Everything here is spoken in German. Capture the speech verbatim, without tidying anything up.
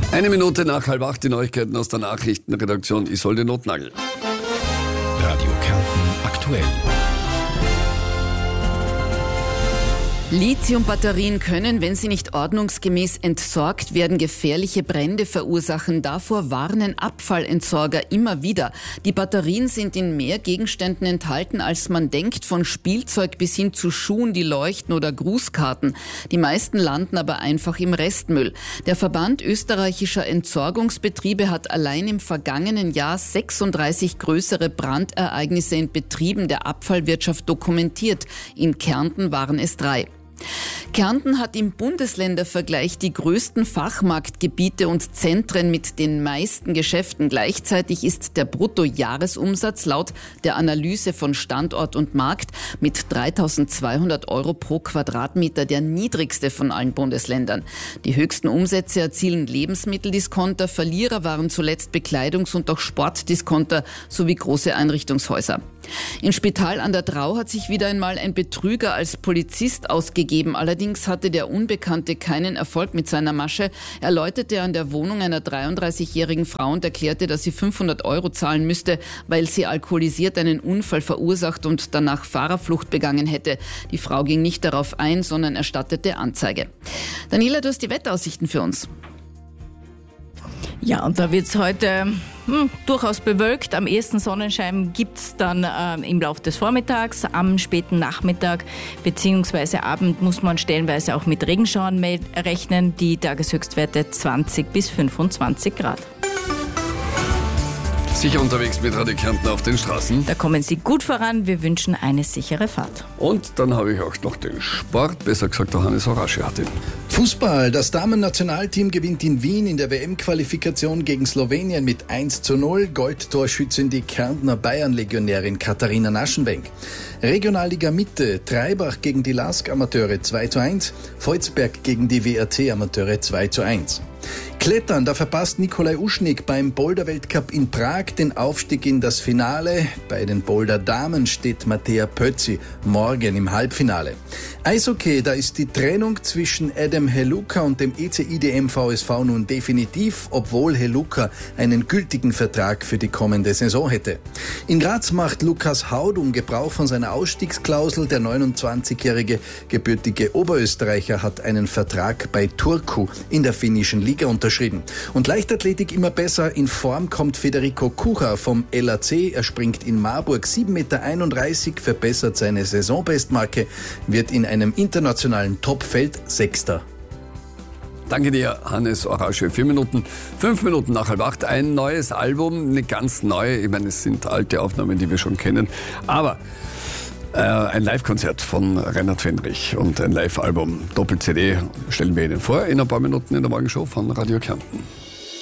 Eine Minute nach halb acht, die Neuigkeiten aus der Nachrichtenredaktion Isolde Notnagel. Radio Kärnten aktuell. Lithiumbatterien können, wenn sie nicht ordnungsgemäß entsorgt werden, gefährliche Brände verursachen. Davor warnen Abfallentsorger immer wieder. Die Batterien sind in mehr Gegenständen enthalten, als man denkt, von Spielzeug bis hin zu Schuhen, die leuchten, oder Grußkarten. Die meisten landen aber einfach im Restmüll. Der Verband österreichischer Entsorgungsbetriebe hat allein im vergangenen Jahr sechsunddreißig größere Brandereignisse in Betrieben der Abfallwirtschaft dokumentiert. In Kärnten waren es drei. Kärnten hat im Bundesländervergleich die größten Fachmarktgebiete und Zentren mit den meisten Geschäften. Gleichzeitig ist der Bruttojahresumsatz laut der Analyse von Standort und Markt mit dreitausendzweihundert Euro pro Quadratmeter der niedrigste von allen Bundesländern. Die höchsten Umsätze erzielen Lebensmitteldiskonter, Verlierer waren zuletzt Bekleidungs- und auch Sportdiskonter sowie große Einrichtungshäuser. In Spital an der Drau hat sich wieder einmal ein Betrüger als Polizist ausgegeben. Allerdings hatte der Unbekannte keinen Erfolg mit seiner Masche. Er läutete an der Wohnung einer dreiunddreißigjährigen Frau und erklärte, dass sie fünfhundert Euro zahlen müsste, weil sie alkoholisiert einen Unfall verursacht und danach Fahrerflucht begangen hätte. Die Frau ging nicht darauf ein, sondern erstattete Anzeige. Daniela, du hast die Wetteraussichten für uns. Ja, und da wird es heute hm, durchaus bewölkt. Am ehesten Sonnenschein gibt es dann äh, im Laufe des Vormittags. Am späten Nachmittag bzw. Abend muss man stellenweise auch mit Regenschauern rechnen. Die Tageshöchstwerte zwanzig bis fünfundzwanzig Grad. Sicher unterwegs mit Radio Kärnten auf den Straßen. Da kommen Sie gut voran. Wir wünschen eine sichere Fahrt. Und dann habe ich auch noch den Sport, besser gesagt der Hannes Orasche hat ihn. Fußball. Das Damen-Nationalteam gewinnt in Wien in der W M-Qualifikation gegen Slowenien mit eins zu null. Goldtorschützin die Kärntner Bayern-Legionärin Katharina Naschenwenk. Regionalliga Mitte. Treibach gegen die Lask-Amateure zwei zu eins. Volzberg gegen die W R C-Amateure zwei zu eins. Klettern, da verpasst Nikolai Uschnik beim Boulder-Weltcup in Prag den Aufstieg in das Finale. Bei den Boulder-Damen steht Mattea Pötzi morgen im Halbfinale. Eishockey, da ist die Trennung zwischen Adam Heluka und dem E C I D M V S V nun definitiv, obwohl Heluka einen gültigen Vertrag für die kommende Saison hätte. In Graz macht Lukas Haudum Gebrauch von seiner Ausstiegsklausel. Der neunundzwanzigjährige gebürtige Oberösterreicher hat einen Vertrag bei Turku in der finnischen Liga unterschrieben. Und Leichtathletik immer besser in Form kommt Federico Kucha vom L A C. Er springt in Marburg sieben Meter einunddreißig, verbessert seine Saisonbestmarke, wird in einem internationalen Topfeld Sechster. Danke dir, Hannes Orasche. Vier Minuten, fünf Minuten nach halb acht. Ein neues Album, eine ganz neue. Ich meine, es sind alte Aufnahmen, die wir schon kennen. Aber äh, ein Live-Konzert von Reinhard Fendrich und ein Live-Album, Doppel-C D, stellen wir Ihnen vor in ein paar Minuten in der Morgenshow von Radio Kärnten.